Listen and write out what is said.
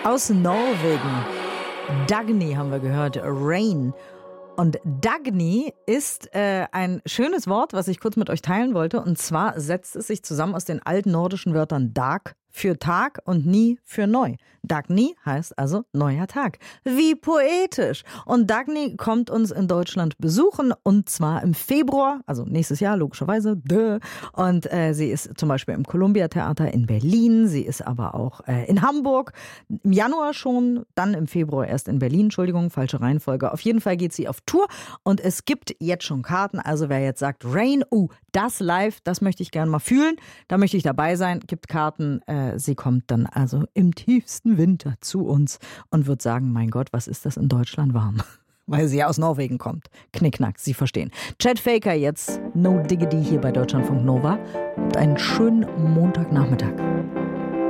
Aus Norwegen. Dagny haben wir gehört, Rain. Und Dagny ist ein schönes Wort, was ich kurz mit euch teilen wollte. Und zwar setzt es sich zusammen aus den alten nordischen Wörtern Dag für Tag und Ni für neu. Dagny heißt also neuer Tag. Wie poetisch. Und Dagny kommt uns in Deutschland besuchen und zwar im Februar, also nächstes Jahr logischerweise. Und sie ist zum Beispiel im Columbia Theater in Berlin. Sie ist aber auch in Hamburg. Im Januar schon, dann im Februar erst in Berlin. Entschuldigung, falsche Reihenfolge. Auf jeden Fall geht sie auf Tour und es gibt jetzt schon Karten. Also wer jetzt sagt, Rain, das live, das möchte ich gerne mal fühlen. Da möchte ich dabei sein. Gibt Karten. Sie kommt dann also im tiefsten Winter zu uns und wird sagen, mein Gott, was ist das in Deutschland warm? Weil sie ja aus Norwegen kommt. Knickknack, Sie verstehen. Chet Faker jetzt, No Diggity hier bei Deutschlandfunk Nova. Und einen schönen Montagnachmittag.